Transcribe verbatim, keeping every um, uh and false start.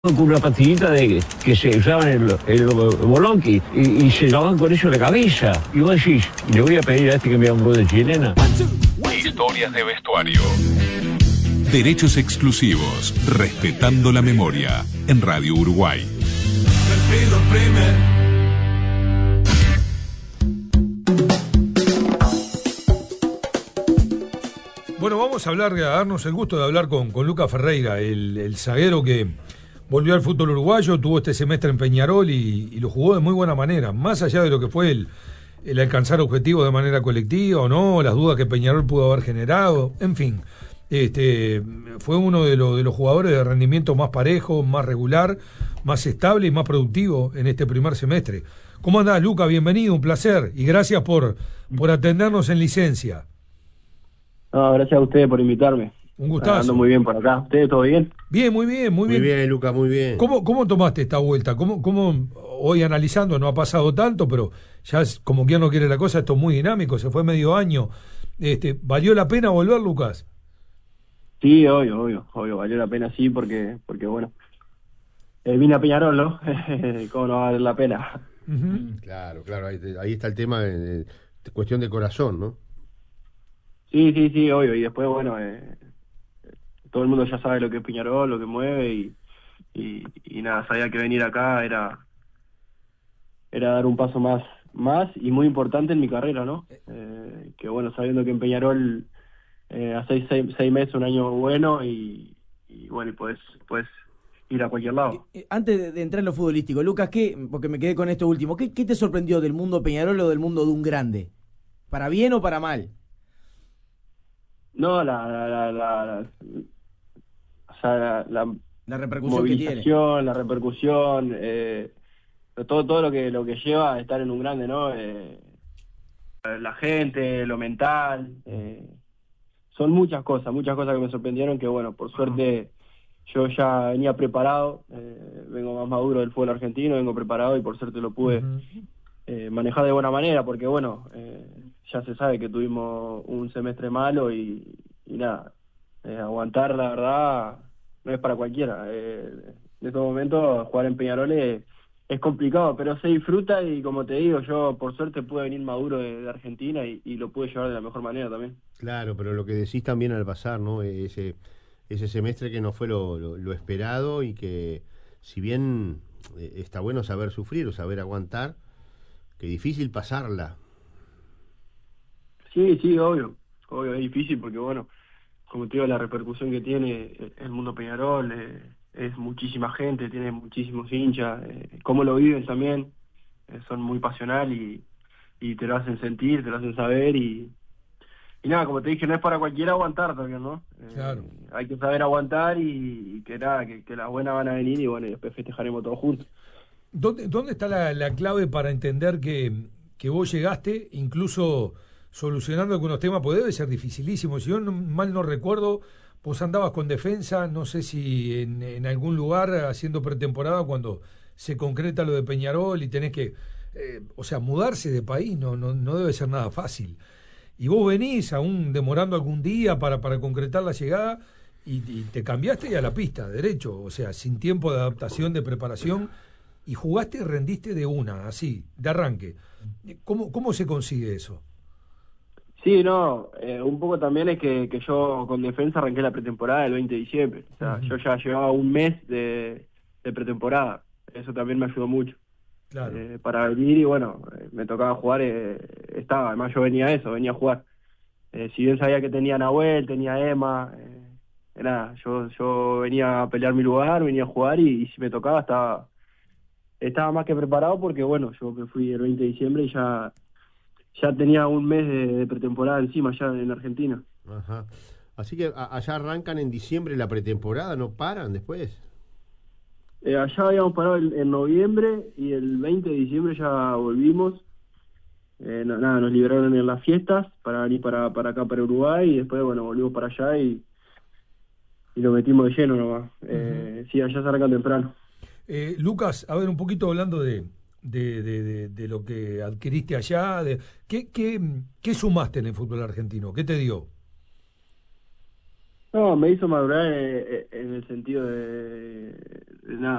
con una pastillita de, que se usaba en el, el bolonqui y, y se lavaban con eso la cabeza. Y vos decís, le voy a pedir a este que me haga un gol de chilena. Historias de vestuario. Derechos exclusivos, respetando la memoria, en Radio Uruguay. Bueno, vamos a hablar, a darnos el gusto de hablar con, con Lucas Ferreira, el, el zaguero que volvió al fútbol uruguayo, tuvo este semestre en Peñarol y, y lo jugó de muy buena manera, más allá de lo que fue el, el alcanzar objetivos de manera colectiva o no, las dudas que Peñarol pudo haber generado, en fin, este fue uno de, los de los jugadores de rendimiento más parejo, más regular, más estable y más productivo en este primer semestre. ¿Cómo andás, Lucas? Bienvenido, un placer y gracias por, por atendernos en licencia. No, gracias a ustedes por invitarme. Un gustazo. Ando muy bien por acá. ¿Ustedes todo bien? Bien, muy bien, muy bien. Muy bien, Lucas, muy bien. ¿Cómo, cómo tomaste esta vuelta? ¿Cómo, cómo hoy analizando, no ha pasado tanto, pero ya es como quien no quiere la cosa, esto es muy dinámico, se fue medio año. Este, ¿valió la pena volver, Lucas? Sí, obvio, obvio, obvio, valió la pena sí, porque, porque bueno, eh, vine a Peñarol, ¿no? ¿Cómo no va a valer la pena? Uh-huh. Claro, claro, ahí, ahí está el tema, de, de cuestión de corazón, ¿no? Sí, sí, sí, obvio, y después, bueno, eh, todo el mundo ya sabe lo que es Peñarol, lo que mueve, y, y, y nada, sabía que venir acá era era dar un paso más más y muy importante en mi carrera, ¿no? Eh, que bueno, sabiendo que en Peñarol eh, hace seis, seis meses, un año bueno, y, y bueno, y podés, podés ir a cualquier lado. Eh, Antes de, de entrar en lo futbolístico, Lucas, ¿qué, porque me quedé con esto último, ¿qué, qué te sorprendió del mundo Peñarol o del mundo de un grande? ¿Para bien o para mal? No, la, la, la, la, la o sea, la, la, la repercusión movilización, que tiene. la repercusión, eh, todo todo lo que lo que lleva a estar en un grande, ¿no? Eh, la gente, lo mental, eh, son muchas cosas, muchas cosas que me sorprendieron que, bueno, por suerte yo ya venía preparado, eh, vengo más maduro del fútbol argentino, vengo preparado y por suerte lo pude uh-huh. eh, manejar de buena manera, porque, bueno, eh, ya se sabe que tuvimos un semestre malo y, y nada, eh, aguantar, la verdad, no es para cualquiera. Eh, en estos momentos jugar en Peñarol es, es complicado, pero se disfruta y, como te digo, yo por suerte pude venir maduro de, de Argentina y, y lo pude llevar de la mejor manera también. Claro, pero lo que decís también al pasar, ¿no? Ese, ese semestre que no fue lo, lo, lo esperado y que, si bien eh, está bueno saber sufrir o saber aguantar, que difícil pasarla. Sí, sí, obvio, obvio, es difícil porque, bueno, como te digo, la repercusión que tiene el mundo Peñarol, eh, es muchísima gente, tiene muchísimos hinchas, eh, cómo lo viven también, eh, son muy pasional y, y te lo hacen sentir, te lo hacen saber y, y nada, como te dije, no es para cualquiera aguantar también, ¿no? Eh, claro. Hay que saber aguantar y, y que nada, que, que las buenas van a venir y bueno, y después festejaremos todos juntos. ¿Dónde, dónde está la, la clave para entender que, que vos llegaste, incluso solucionando algunos temas, pues debe ser dificilísimo? Si yo no, mal no recuerdo, vos andabas con defensa, no sé si en, en algún lugar haciendo pretemporada cuando se concreta lo de Peñarol y tenés que, eh, o sea, mudarse de país no, no, no debe ser nada fácil. Y vos venís aún demorando algún día para, para concretar la llegada y, y te cambiaste y a la pista, derecho, o sea, sin tiempo de adaptación, de preparación, y jugaste y rendiste de una, así, de arranque. ¿Cómo, cómo se consigue eso? Sí, no, eh, un poco también es que, que yo con defensa arranqué la pretemporada el veinte de diciembre, o sea, uh-huh. yo ya llevaba un mes de, de pretemporada, eso también me ayudó mucho. Claro. Eh, para venir y bueno, eh, me tocaba jugar, eh, estaba, además yo venía a eso, venía a jugar. Eh, si bien sabía que tenía Nahuel, tenía Emma, eh, nada, yo, yo venía a pelear mi lugar, venía a jugar y, y si me tocaba estaba, estaba más que preparado porque bueno, yo me fui el veinte de diciembre y ya... ya tenía un mes de, de pretemporada encima ya en Argentina. Ajá. Así que a, allá arrancan en diciembre la pretemporada, ¿no paran después? Eh, allá habíamos parado el, en noviembre y el veinte de diciembre ya volvimos. Eh, no, nada, nos liberaron en las fiestas para venir para, para acá, para Uruguay, y después, bueno, volvimos para allá y, y lo metimos de lleno nomás. Eh, uh-huh. Sí, allá se arrancan temprano. Eh, Lucas, a ver, un poquito hablando de... De, de, de, de lo que adquiriste allá, de, ¿qué, qué, ¿qué sumaste en el fútbol argentino? ¿Qué te dio? No, me hizo madurar en, en el sentido de, de nada,